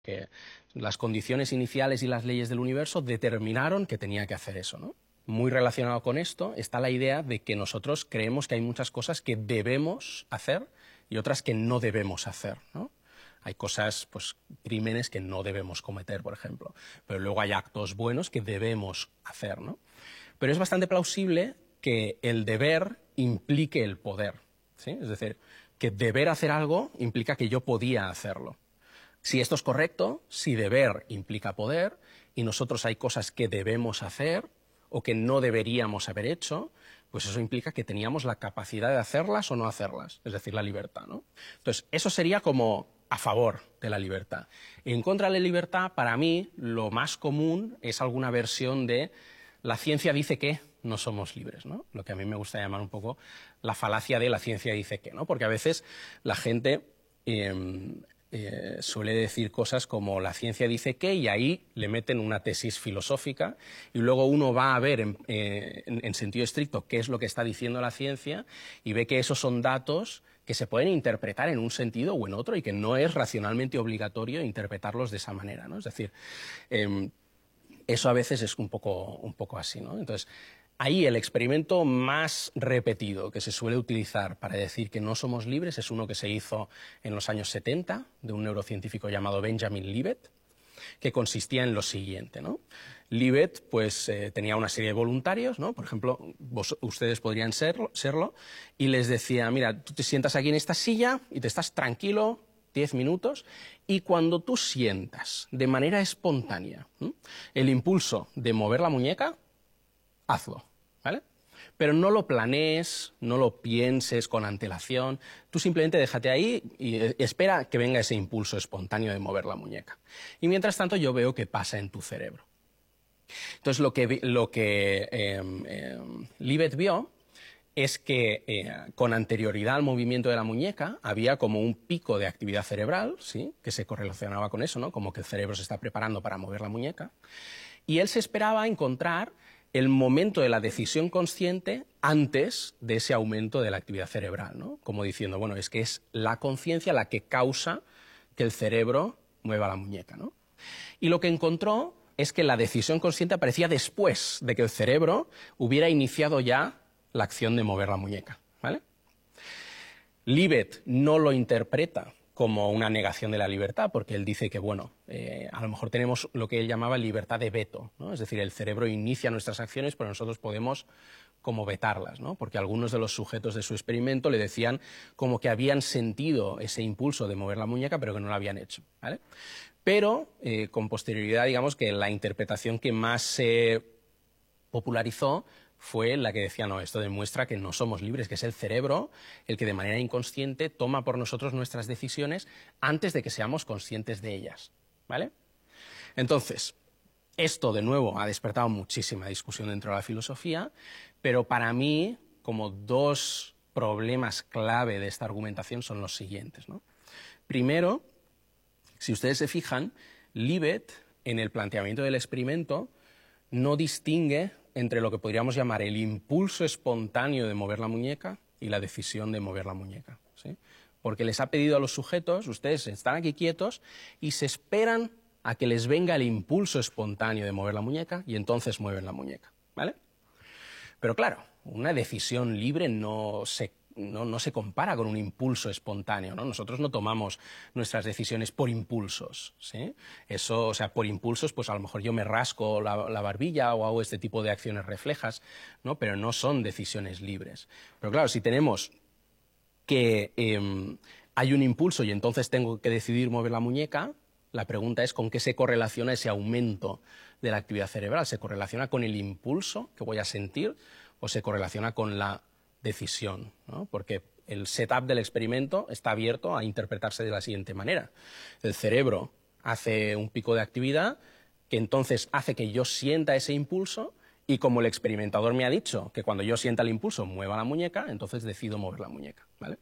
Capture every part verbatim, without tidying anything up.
que las condiciones iniciales y las leyes del universo determinaron que tenía que hacer eso, ¿no? Muy relacionado con esto está la idea de que nosotros creemos que hay muchas cosas que debemos hacer y otras que no debemos hacer, ¿no? Hay cosas, pues, crímenes que no debemos cometer, por ejemplo, pero luego hay actos buenos que debemos hacer, ¿no? Pero es bastante plausible que el deber implique el poder, ¿sí? Es decir, que deber hacer algo implica que yo podía hacerlo. Si esto es correcto, si deber implica poder y nosotros hay cosas que debemos hacer o que no deberíamos haber hecho, pues eso implica que teníamos la capacidad de hacerlas o no hacerlas, es decir, la libertad, ¿no? Entonces, eso sería como a favor de la libertad. En contra de la libertad, para mí, lo más común es alguna versión de la ciencia dice que no somos libres, ¿no? Lo que a mí me gusta llamar un poco la falacia de la ciencia dice que, ¿no? Porque a veces la gente eh, eh, suele decir cosas como la ciencia dice que y ahí le meten una tesis filosófica y luego uno va a ver en, eh, en, en sentido estricto qué es lo que está diciendo la ciencia y ve que esos son datos que se pueden interpretar en un sentido o en otro y que no es racionalmente obligatorio interpretarlos de esa manera, ¿no? Es decir, eh, eso a veces es un poco, un poco así, ¿no? Entonces, ahí el experimento más repetido que se suele utilizar para decir que no somos libres es uno que se hizo en los años setenta de un neurocientífico llamado Benjamin Libet, que consistía en lo siguiente, ¿no? Libet pues, eh, tenía una serie de voluntarios, ¿no? Por ejemplo, vos, ustedes podrían serlo, serlo, y les decía, mira, tú te sientas aquí en esta silla y te estás tranquilo diez minutos, y cuando tú sientas de manera espontánea ¿sí? el impulso de mover la muñeca, hazlo, ¿vale? Pero no lo planees, no lo pienses con antelación, tú simplemente déjate ahí y espera que venga ese impulso espontáneo de mover la muñeca. Y mientras tanto yo veo qué pasa en tu cerebro. Entonces lo que, lo que eh, eh, Libet vio es que eh, con anterioridad al movimiento de la muñeca había como un pico de actividad cerebral, ¿sí? Que se correlacionaba con eso, ¿no? Como que el cerebro se está preparando para mover la muñeca. Y él se esperaba encontrar el momento de la decisión consciente antes de ese aumento de la actividad cerebral, ¿no? Como diciendo, bueno, es que es la conciencia la que causa que el cerebro mueva la muñeca, ¿no? Y lo que encontró es que la decisión consciente aparecía después de que el cerebro hubiera iniciado ya la acción de mover la muñeca, ¿vale? Libet no lo interpreta como una negación de la libertad, porque él dice que, bueno, eh, a lo mejor tenemos lo que él llamaba libertad de veto, ¿no? Es decir, el cerebro inicia nuestras acciones, pero nosotros podemos como vetarlas, ¿no? Porque algunos de los sujetos de su experimento le decían como que habían sentido ese impulso de mover la muñeca, pero que no lo habían hecho, ¿vale? Pero, eh, con posterioridad, digamos que la interpretación que más se popularizó fue la que decía, no, esto demuestra que no somos libres, que es el cerebro el que de manera inconsciente toma por nosotros nuestras decisiones antes de que seamos conscientes de ellas, ¿vale? Entonces, esto de nuevo ha despertado muchísima discusión dentro de la filosofía, pero para mí, como dos problemas clave de esta argumentación son los siguientes, ¿no? Primero, si ustedes se fijan, Libet, en el planteamiento del experimento, no distingue entre lo que podríamos llamar el impulso espontáneo de mover la muñeca y la decisión de mover la muñeca, ¿sí? Porque les ha pedido a los sujetos, ustedes están aquí quietos y se esperan a que les venga el impulso espontáneo de mover la muñeca y entonces mueven la muñeca, ¿vale? Pero claro, una decisión libre no se No, no se compara con un impulso espontáneo, ¿no? Nosotros no tomamos nuestras decisiones por impulsos, ¿sí? Eso, o sea, por impulsos, pues a lo mejor yo me rasco la, la barbilla o hago este tipo de acciones reflejas, ¿no? Pero no son decisiones libres. Pero claro, si tenemos que eh, hay un impulso y entonces tengo que decidir mover la muñeca, la pregunta es con qué se correlaciona ese aumento de la actividad cerebral. ¿Se correlaciona con el impulso que voy a sentir o se correlaciona con la decisión, ¿no? Porque el setup del experimento está abierto a interpretarse de la siguiente manera. El cerebro hace un pico de actividad que entonces hace que yo sienta ese impulso y como el experimentador me ha dicho que cuando yo sienta el impulso mueva la muñeca, entonces decido mover la muñeca, ¿vale?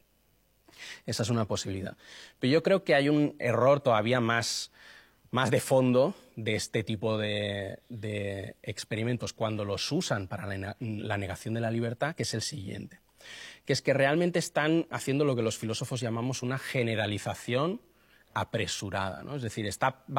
Esa es una posibilidad. Pero yo creo que hay un error todavía más, más de fondo de este tipo de, de experimentos cuando los usan para la, la negación de la libertad, que es el siguiente, que es que realmente están haciendo lo que los filósofos llamamos una generalización apresurada, ¿no? Es decir, está